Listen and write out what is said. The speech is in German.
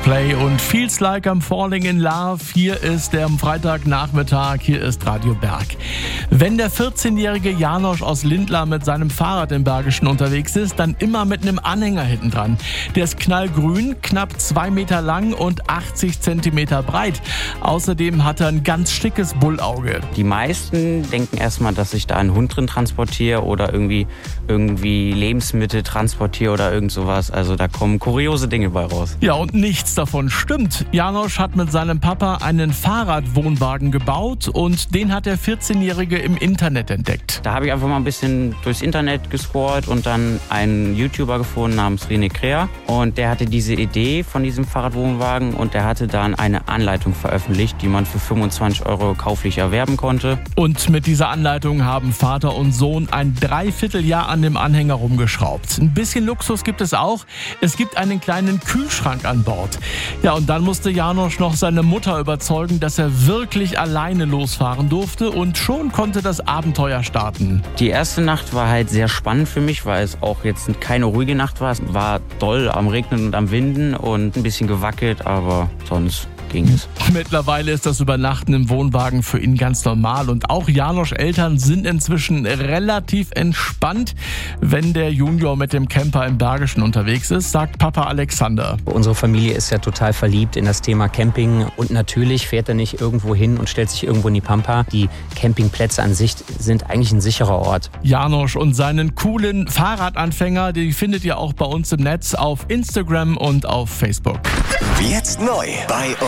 Coldplay und Feels Like I'm Falling in Love. Hier ist der Freitagnachmittag, hier ist Radio Berg. Wenn der 14-jährige Janosch aus Lindlar mit seinem Fahrrad im Bergischen unterwegs ist, dann immer mit einem Anhänger hinten dran. Der ist knallgrün, knapp 2 Meter lang und 80 Zentimeter breit. Außerdem hat er ein ganz schickes Bullauge. Die meisten denken erstmal, dass ich da einen Hund drin transportiere oder irgendwie Lebensmittel transportiere oder irgend sowas. Also da kommen kuriose Dinge bei raus. Ja, und nichts davon stimmt. Janosch hat mit seinem Papa einen Fahrradwohnwagen gebaut und den hat der 14-Jährige im Internet entdeckt. Da habe ich einfach mal ein bisschen durchs Internet gescrollt und dann einen YouTuber gefunden namens René Krea. Und der hatte diese Idee von diesem Fahrradwohnwagen und der hatte dann eine Anleitung veröffentlicht, die man für 25 € kauflich erwerben konnte. Und mit dieser Anleitung haben Vater und Sohn ein Dreivierteljahr an dem Anhänger rumgeschraubt. Ein bisschen Luxus gibt es auch. Es gibt einen kleinen Kühlschrank an Bord. Ja, und dann musste Janosch noch seine Mutter überzeugen, dass er wirklich alleine losfahren durfte und schon konnte das Abenteuer starten. Die erste Nacht war halt sehr spannend für mich, weil es auch jetzt keine ruhige Nacht war. Es war doll am Regnen und am Winden und ein bisschen gewackelt, aber sonst ging es. Mittlerweile ist das Übernachten im Wohnwagen für ihn ganz normal und auch Janosch Eltern sind inzwischen relativ entspannt, wenn der Junior mit dem Camper im Bergischen unterwegs ist, sagt Papa Alexander. Unsere Familie ist ja total verliebt in das Thema Camping und natürlich fährt er nicht irgendwo hin und stellt sich irgendwo in die Pampa. Die Campingplätze an sich sind eigentlich ein sicherer Ort. Janosch und seinen coolen Fahrradanfänger, die findet ihr auch bei uns im Netz auf Instagram und auf Facebook. Jetzt neu bei